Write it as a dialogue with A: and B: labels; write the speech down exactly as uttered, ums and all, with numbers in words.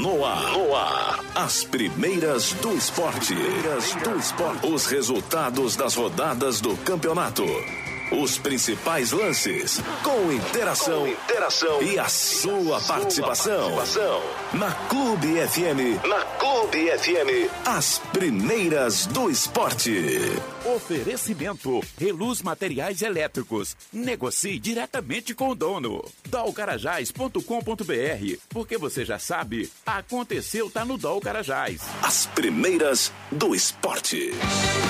A: No ar, no ar, as primeiras do esporte. Primeiras do esporte. Os resultados das rodadas do campeonato. Os principais lances, com interação, com interação e a sua, a participação. participação. Na Clube F M, na Clube F M, as primeiras do esporte.
B: Oferecimento, Reluz Materiais Elétricos. Negocie diretamente com o dono. dol carajás ponto com ponto b r, porque você já sabe, aconteceu tá no Dol Carajás.
A: As primeiras do esporte.